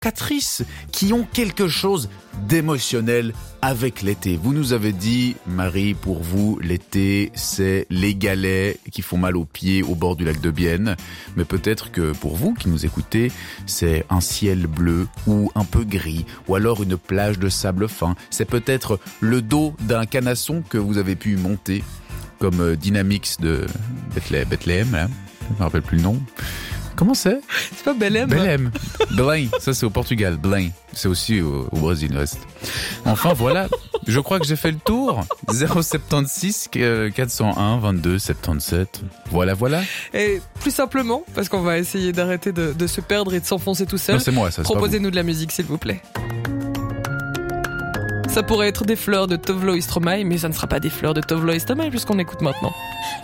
évocatrices qui ont quelque chose d'émotionnel avec l'été. Vous nous avez dit, Marie, pour vous, l'été, c'est les galets qui font mal aux pieds au bord du lac de Bienne. Mais peut-être que pour vous qui nous écoutez, c'est un ciel bleu ou un peu gris, ou alors une plage de sable fin. C'est peut-être le dos d'un canasson que vous avez pu monter, comme Dynamix de Bethléem, là. Je me rappelle plus le nom. Comment c'est ? C'est pas Belém. Belém, ça c'est au Portugal. Belém, c'est aussi au Brésil, le reste. Enfin voilà, je crois que j'ai fait le tour. 076 401 22 77. Voilà. Et plus simplement, parce qu'on va essayer d'arrêter de se perdre et de s'enfoncer tout seul. Non, c'est moi, ça. Proposez-nous de la musique, s'il vous plaît. Ça pourrait être des fleurs de Tovlo et Stromae, mais ça ne sera pas des fleurs de Tovlo et Stromae puisqu'on écoute maintenant.